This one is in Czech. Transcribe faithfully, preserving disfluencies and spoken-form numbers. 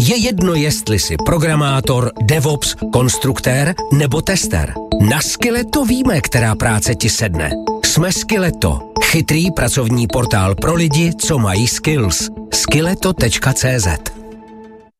Je jedno, jestli jsi programátor, DevOps, konstruktér nebo tester. Na Skilleto víme, která práce ti sedne. Jsme Skilleto. Chytrý pracovní portál pro lidi, co mají skills. skilleto tečka cé zet